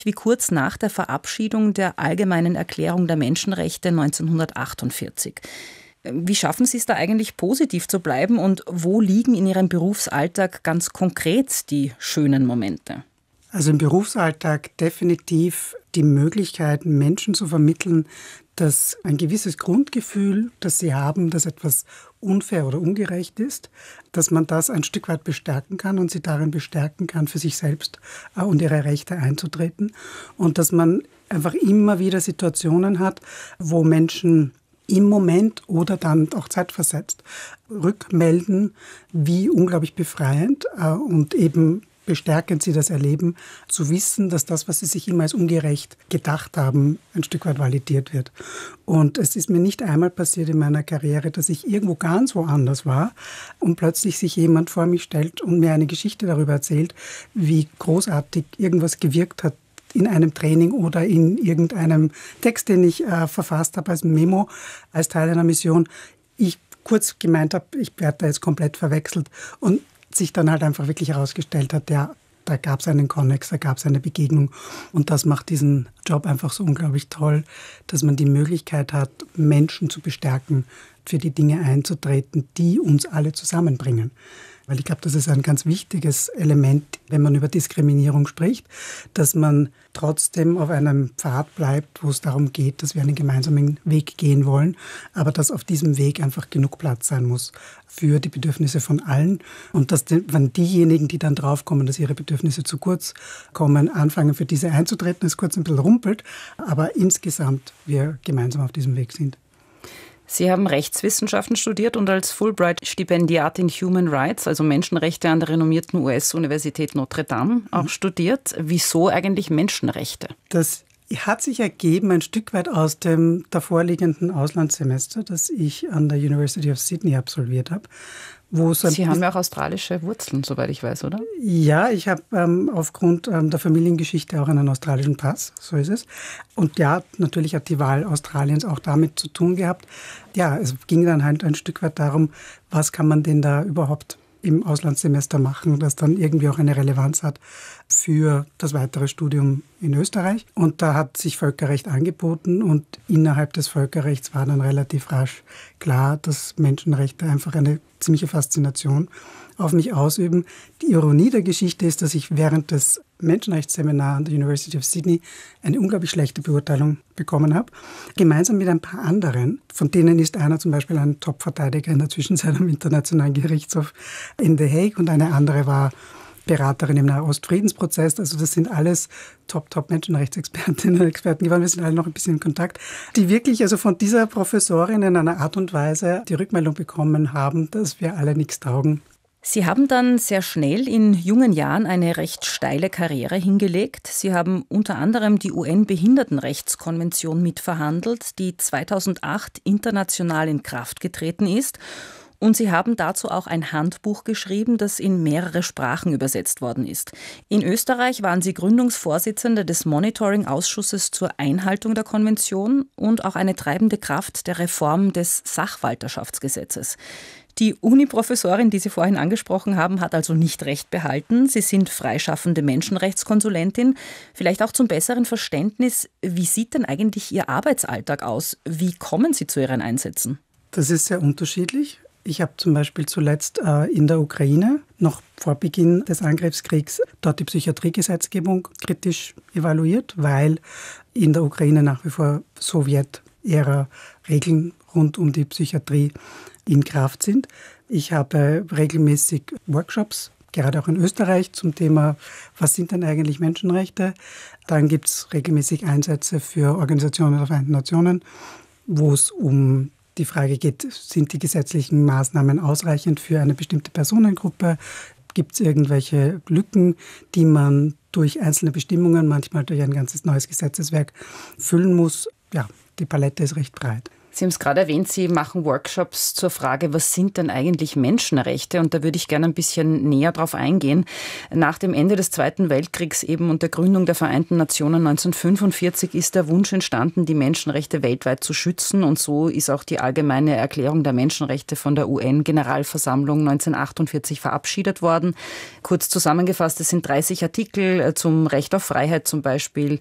wie kurz nach der Verabschiedung der Allgemeinen Erklärung der Menschenrechte 1948. Wie schaffen Sie es da eigentlich positiv zu bleiben und wo liegen in Ihrem Berufsalltag ganz konkret die schönen Momente? Also im Berufsalltag definitiv die Möglichkeit, Menschen zu vermitteln, dass ein gewisses Grundgefühl, das sie haben, dass etwas unfair oder ungerecht ist, dass man das ein Stück weit bestärken kann und sie darin bestärken kann, für sich selbst und ihre Rechte einzutreten. Und dass man einfach immer wieder Situationen hat, wo Menschen im Moment oder dann auch zeitversetzt rückmelden, wie unglaublich befreiend und eben bestärkend sie das erleben, zu wissen, dass das, was sie sich immer als ungerecht gedacht haben, ein Stück weit validiert wird. Und es ist mir nicht einmal passiert in meiner Karriere, dass ich irgendwo ganz woanders war und plötzlich sich jemand vor mich stellt und mir eine Geschichte darüber erzählt, wie großartig irgendwas gewirkt hat in einem Training oder in irgendeinem Text, den ich verfasst habe als Memo, als Teil einer Mission. Ich kurz gemeint habe, ich werde da jetzt komplett verwechselt und sich dann halt einfach wirklich herausgestellt hat, ja, da gab es einen Konnex, da gab es eine Begegnung. Und das macht diesen Job einfach so unglaublich toll, dass man die Möglichkeit hat, Menschen zu bestärken, für die Dinge einzutreten, die uns alle zusammenbringen. Weil ich glaube, das ist ein ganz wichtiges Element, wenn man über Diskriminierung spricht, dass man trotzdem auf einem Pfad bleibt, wo es darum geht, dass wir einen gemeinsamen Weg gehen wollen, aber dass auf diesem Weg einfach genug Platz sein muss für die Bedürfnisse von allen und dass wenn diejenigen, die dann draufkommen, dass ihre Bedürfnisse zu kurz kommen, anfangen für diese einzutreten, es kurz ein bisschen rumpelt, aber insgesamt wir gemeinsam auf diesem Weg sind. Sie haben Rechtswissenschaften studiert und als Fulbright-Stipendiatin Human Rights, also Menschenrechte an der renommierten US-Universität Notre Dame, auch studiert. Wieso eigentlich Menschenrechte? Das hat sich ergeben ein Stück weit aus dem davorliegenden Auslandssemester, das ich an der University of Sydney absolviert habe. Sie haben ja auch australische Wurzeln, soweit ich weiß, oder? Ja, ich habe aufgrund der Familiengeschichte auch einen australischen Pass, so ist es. Und ja, natürlich hat die Wahl Australiens auch damit zu tun gehabt. Ja, es ging dann halt ein Stück weit darum, was kann man denn da überhaupt im Auslandssemester machen, das dann irgendwie auch eine Relevanz hat für das weitere Studium in Österreich. Und da hat sich Völkerrecht angeboten und innerhalb des Völkerrechts war dann relativ rasch klar, dass Menschenrechte einfach eine ziemliche Faszination auf mich ausüben. Die Ironie der Geschichte ist, dass ich während des Menschenrechtsseminars an der University of Sydney eine unglaublich schlechte Beurteilung bekommen habe, gemeinsam mit ein paar anderen. Von denen ist einer zum Beispiel ein Top-Verteidiger in der Zwischenzeit am Internationalen Gerichtshof in The Hague und eine andere war Beraterin im Nahostfriedensprozess. Also das sind alles Top-Menschenrechtsexpertinnen und Experten geworden. Wir sind alle noch ein bisschen in Kontakt, die wirklich also von dieser Professorin in einer Art und Weise die Rückmeldung bekommen haben, dass wir alle nichts taugen. Sie haben dann sehr schnell in jungen Jahren eine recht steile Karriere hingelegt. Sie haben unter anderem die UN-Behindertenrechtskonvention mitverhandelt, die 2008 international in Kraft getreten ist. Und Sie haben dazu auch ein Handbuch geschrieben, das in mehrere Sprachen übersetzt worden ist. In Österreich waren Sie Gründungsvorsitzende des Monitoring-Ausschusses zur Einhaltung der Konvention und auch eine treibende Kraft der Reform des Sachwalterschaftsgesetzes. Die Uni-Professorin, die Sie vorhin angesprochen haben, hat also nicht recht behalten. Sie sind freischaffende Menschenrechtskonsulentin. Vielleicht auch zum besseren Verständnis, wie sieht denn eigentlich Ihr Arbeitsalltag aus? Wie kommen Sie zu Ihren Einsätzen? Das ist sehr unterschiedlich. Ich habe zum Beispiel zuletzt in der Ukraine, noch vor Beginn des Angriffskriegs, dort die Psychiatriegesetzgebung kritisch evaluiert, weil in der Ukraine nach wie vor Sowjet-Ära Regeln rund um die Psychiatrie in Kraft sind. Ich habe regelmäßig Workshops, gerade auch in Österreich, zum Thema, was sind denn eigentlich Menschenrechte? Dann gibt es regelmäßig Einsätze für Organisationen der Vereinten Nationen, wo es um die Frage geht, sind die gesetzlichen Maßnahmen ausreichend für eine bestimmte Personengruppe? Gibt es irgendwelche Lücken, die man durch einzelne Bestimmungen, manchmal durch ein ganzes neues Gesetzeswerk füllen muss? Ja, die Palette ist recht breit. Sie haben es gerade erwähnt, Sie machen Workshops zur Frage, was sind denn eigentlich Menschenrechte? Und da würde ich gerne ein bisschen näher drauf eingehen. Nach dem Ende des Zweiten Weltkriegs eben und der Gründung der Vereinten Nationen 1945 ist der Wunsch entstanden, die Menschenrechte weltweit zu schützen. Und so ist auch die Allgemeine Erklärung der Menschenrechte von der UN-Generalversammlung 1948 verabschiedet worden. Kurz zusammengefasst, es sind 30 Artikel zum Recht auf Freiheit zum Beispiel,